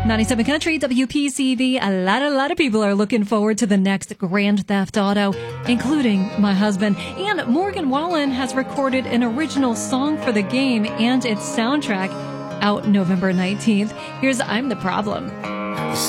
97 Country, WPCV. A lot of people are looking forward to the next Grand Theft Auto, including my husband. And Morgan Wallen has recorded an original song for the game and its soundtrack out November 19th. Here's I'm the Problem.